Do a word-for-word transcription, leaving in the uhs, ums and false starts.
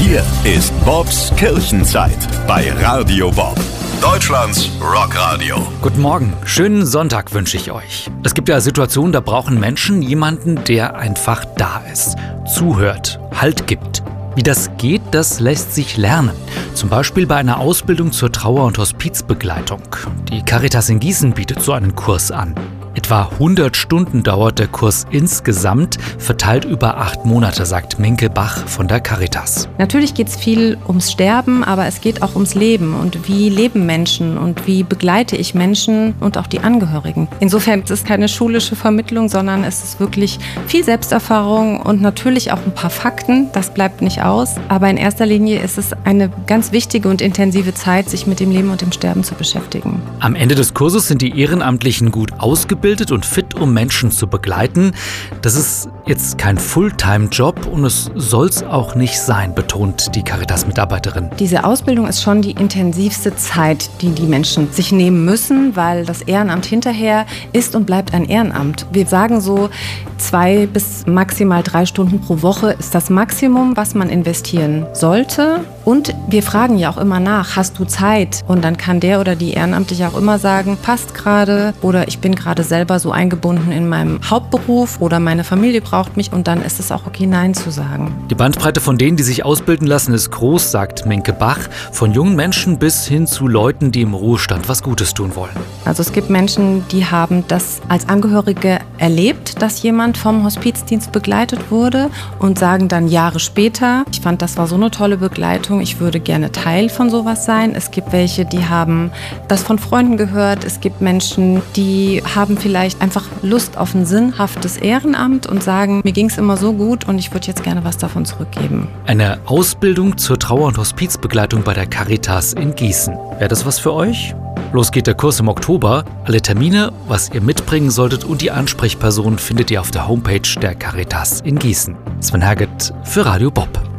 Hier ist Bobs Kirchenzeit bei Radio Bob, Deutschlands Rockradio. Guten Morgen, schönen Sonntag wünsche ich euch. Es gibt ja Situationen, da brauchen Menschen jemanden, der einfach da ist, zuhört, Halt gibt. Wie das geht, das lässt sich lernen. Zum Beispiel bei einer Ausbildung zur Trauer- und Hospizbegleitung. Die Caritas in Gießen bietet so einen Kurs an. Etwa hundert Stunden dauert der Kurs insgesamt, verteilt über acht Monate, sagt Minke Bach von der Caritas. Natürlich geht es viel ums Sterben, aber es geht auch ums Leben. Und wie leben Menschen und wie begleite ich Menschen und auch die Angehörigen. Insofern ist es keine schulische Vermittlung, sondern es ist wirklich viel Selbsterfahrung und natürlich auch ein paar Fakten. Das bleibt nicht aus. Aber in erster Linie ist es eine ganz wichtige und intensive Zeit, sich mit dem Leben und dem Sterben zu beschäftigen. Am Ende des Kurses sind die Ehrenamtlichen gut ausgebildet und fit, um Menschen zu begleiten. Das ist jetzt kein Fulltime-Job und es soll es auch nicht sein, betont die Caritas-Mitarbeiterin. Diese Ausbildung ist schon die intensivste Zeit, die die Menschen sich nehmen müssen, weil das Ehrenamt hinterher ist und bleibt ein Ehrenamt. Wir sagen so, zwei bis maximal drei Stunden pro Woche ist das Maximum, was man investieren sollte. Und wir fragen ja auch immer nach, hast du Zeit? Und dann kann der oder die Ehrenamtliche auch immer sagen, passt gerade oder ich bin gerade selber so eingebunden in meinem Hauptberuf oder meine Familie braucht mich und dann ist es auch okay, Nein zu sagen. Die Bandbreite von denen, die sich ausbilden lassen, ist groß, sagt Minke Bach. Von jungen Menschen bis hin zu Leuten, die im Ruhestand was Gutes tun wollen. Also es gibt Menschen, die haben das als Angehörige erlebt, dass jemand vom Hospizdienst begleitet wurde und sagen dann Jahre später, ich fand, das war so eine tolle Begleitung, ich würde gerne Teil von sowas sein. Es gibt welche, die haben das von Freunden gehört. Es gibt Menschen, die haben vielleicht einfach Lust auf ein sinnhaftes Ehrenamt und sagen, mir ging es immer so gut und ich würde jetzt gerne was davon zurückgeben. Eine Ausbildung zur Trauer- und Hospizbegleitung bei der Caritas in Gießen. Wäre das was für euch? Los geht der Kurs im Oktober. Alle Termine, was ihr mitbringen solltet und die Ansprechperson findet ihr auf der Homepage der Caritas in Gießen. Sven Herget für Radio Bob.